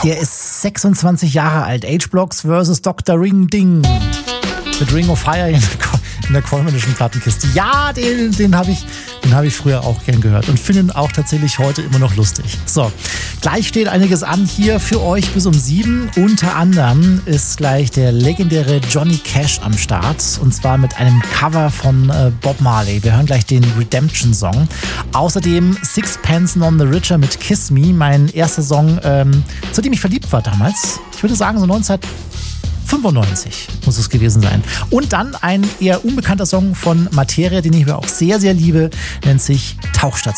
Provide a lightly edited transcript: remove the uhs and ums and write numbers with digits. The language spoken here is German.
Der ist 26 Jahre alt. H-Blocks vs. Dr. Ring Ding. Mit Ring of Fire in der Colemanischen Plattenkiste. Ja, den habe ich früher auch gern gehört und finde ihn auch tatsächlich heute immer noch lustig. So, gleich steht einiges an hier für euch bis um 7. Unter anderem ist gleich der legendäre Johnny Cash am Start und zwar mit einem Cover von Bob Marley. Wir hören gleich den Redemption-Song. Außerdem Sixpence None the Richer mit Kiss Me, mein erster Song, zu dem ich verliebt war damals. Ich würde sagen so 1995 muss es gewesen sein. Und dann ein eher unbekannter Song von Materia, den ich aber auch sehr, sehr liebe, nennt sich Tauchstation.